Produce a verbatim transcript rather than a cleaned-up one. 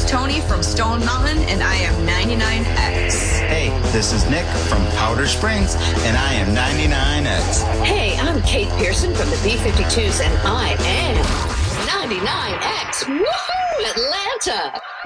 Tony from Stone Mountain, and I am ninety-nine X. Hey, this is Nick from Powder Springs, and I am ninety-nine X. Hey, I'm Kate Pearson from the B fifty-twos, and I am ninety-nine X. Woohoo, Atlanta!